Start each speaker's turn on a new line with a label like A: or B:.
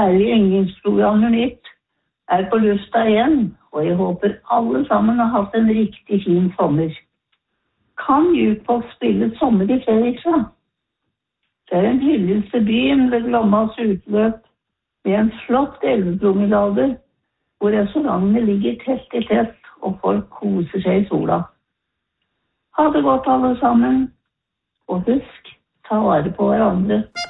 A: kjærlige yndlingsprogrammet mitt på lufta igjen, og jeg håper alle sammen har hatt en riktig fin sommer. Kan Jukebox spille sommer i Fredrikstad? Det en hyllest til byen ved Glommas utløp, med en flott elvepromenade, hvor restaurantene ligger tett i tett, og folk koser seg i sola. Ha det godt alle sammen, og husk, ta vare på hverandre.